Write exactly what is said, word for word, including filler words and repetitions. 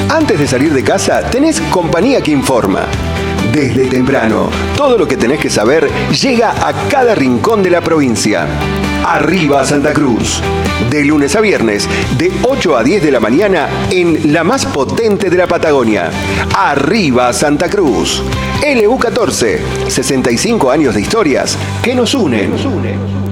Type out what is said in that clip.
Antes de salir de casa, tenés compañía que informa. Desde temprano, todo lo que tenés que saber llega a cada rincón de la provincia. Arriba Santa Cruz. De lunes a viernes, de ocho a diez de la mañana, en la más potente de la Patagonia. Arriba Santa Cruz. L U catorce, sesenta y cinco años de historias que nos unen.